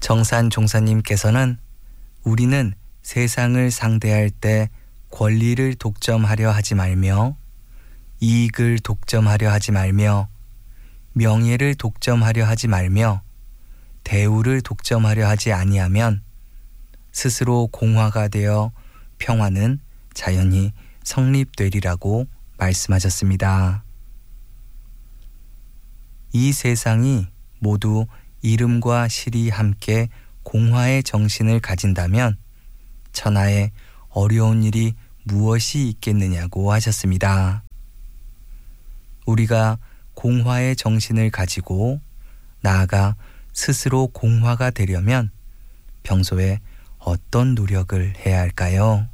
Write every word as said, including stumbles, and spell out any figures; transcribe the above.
정산 종사님께서는 우리는 세상을 상대할 때 권리를 독점하려 하지 말며 이익을 독점하려 하지 말며 명예를 독점하려 하지 말며 대우를 독점하려 하지 아니하면 스스로 공화가 되어 평화는 자연히 성립되리라고 말씀하셨습니다. 이 세상이 모두 이름과 실이 함께 공화의 정신을 가진다면 천하에 어려운 일이 무엇이 있겠느냐고 하셨습니다. 우리가 공화의 정신을 가지고 나아가 스스로 공화가 되려면 평소에 어떤 노력을 해야 할까요?